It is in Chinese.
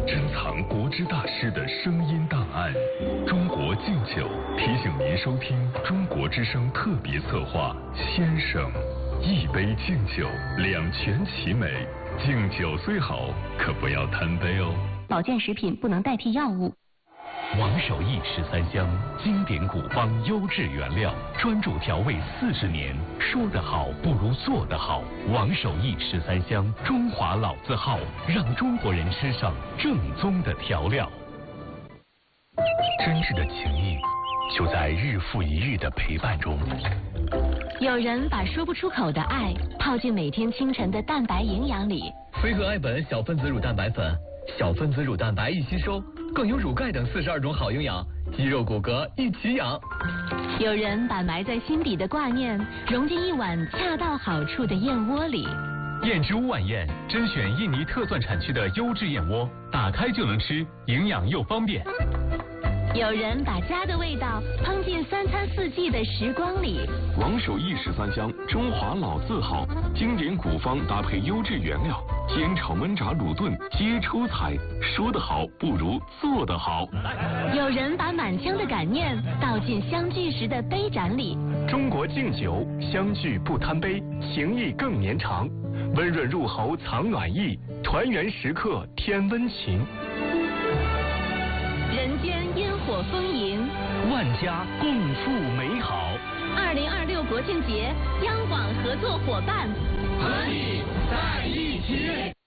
珍藏国之大师的声音档案。中国敬酒提醒您收听中国之声特别策划《先生》，一杯敬酒，两全其美。敬酒虽好，可不要贪杯哦。 保健食品不能代替药物。 王守义13香，经典古方优质原料，专注调味40年，说得好不如做得好。王守义13香，中华老字号，让中国人吃上正宗的调料。真挚的情谊，就在日复一日的陪伴中。 有人把说不出口的爱泡进每天清晨的蛋白营养里。 飞鹤爱本小分子乳蛋白粉，小分子乳蛋白易吸收，更有乳钙等42种好营养，肌肉骨骼一起养。 有人把埋在心底的挂念融进一碗恰到好处的燕窝里。 燕之屋晚宴甄选印尼特钻产区的优质燕窝，打开就能吃，营养又方便。 有人把家的味道烹进3餐4季的时光里。 王守义13香，中华老字号，经典古方搭配优质原料，煎炒焖炸卤炖皆出彩。说得好不如做得好。 有人把满腔的感念倒进相聚时的杯盏里。 中国敬酒，相聚不贪杯，情谊更绵长。温润入喉藏暖意，团圆时刻添温情。 人间烟火丰盈， 万家共赴美好。 2026国庆节，央广合作伙伴， 和你在一起。